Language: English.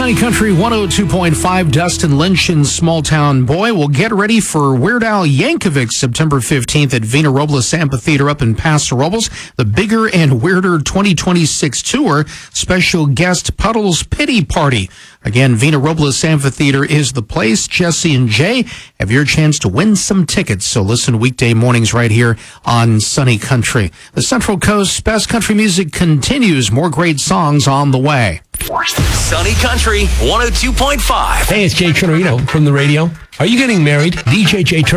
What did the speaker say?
Sunny Country 102.5, Dustin Lynch and Small Town Boy. Will get ready for Weird Al Yankovic September 15th at Vina Robles Amphitheater up in Paso Robles. The Bigger and Weirder 2026 tour. Special guest Puddles Pity Party. Again, Vina Robles Amphitheater is the place. Jesse and Jay have your chance to win some tickets. So listen weekday mornings right here on Sunny Country. The Central Coast's best country music continues. More great songs on the way. Sunny Country 102.5. Hey, it's Jay Turner, from the radio. Are you getting married? DJ Jay Turner.